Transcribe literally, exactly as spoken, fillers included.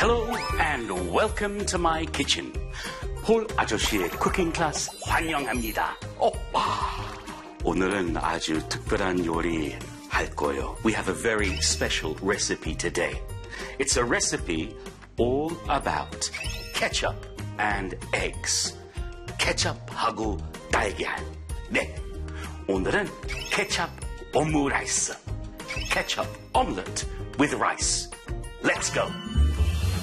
Hello and welcome to my kitchen. 폴 아저씨의 쿠킹 클래스 환영합니다. 오, 와. 오늘은 아주 특별한 요리 할 거예요. We have a very special recipe today. It's a recipe all about ketchup and eggs. 케첩하고 달걀. 네. 오늘은 케첩 오므라이스. Ketchup omelette with rice. Let's go.